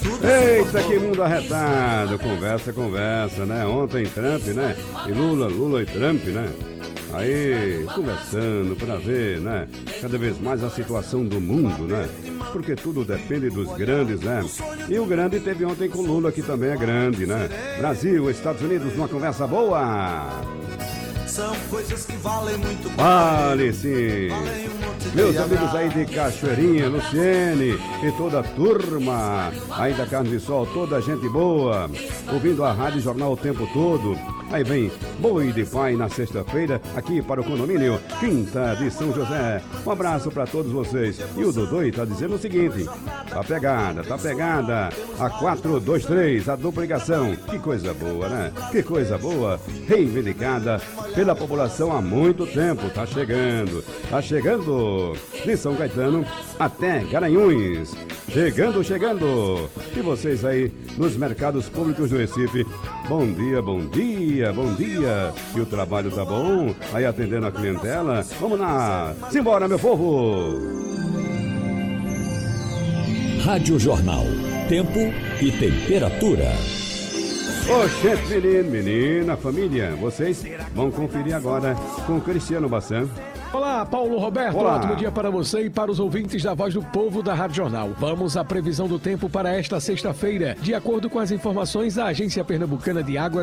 Eita, que mundo arretado. Conversa, né? Ontem Trump, né? E Lula e Trump, né? Aí, conversando pra ver, né? Cada vez mais a situação do mundo, né? Porque tudo depende dos grandes, né? E o grande teve ontem com Lula, que também é grande, né? Brasil, Estados Unidos, numa conversa boa. São coisas que valem muito. Vale sim. Meus amigos aí de Cachoeirinha, Luciene e toda a turma aí da Carne de Sol, toda a gente boa, ouvindo a Rádio Jornal o tempo todo. Aí vem Boi de Pai na sexta-feira, aqui para o condomínio Quinta de São José. Um abraço para todos vocês. E o Dodô tá dizendo o seguinte: tá pegada. A 423, a duplicação. Que coisa boa, né? Que coisa boa. Reivindicada pela população há muito tempo. Tá chegando. De São Caetano até Garanhuns. Chegando. E vocês aí nos mercados públicos do Recife. Bom dia. E o trabalho tá bom? Aí atendendo a clientela? Vamos lá. Simbora, meu povo. Rádio Jornal. Tempo e temperatura. Oxente, menina, família. Vocês vão conferir agora com Cristiano Bassan. Olá, Paulo Roberto. Olá. Ótimo dia para você e para os ouvintes da Voz do Povo da Rádio Jornal. Vamos à previsão do tempo para esta sexta-feira. De acordo com as informações da Agência Pernambucana de Águas,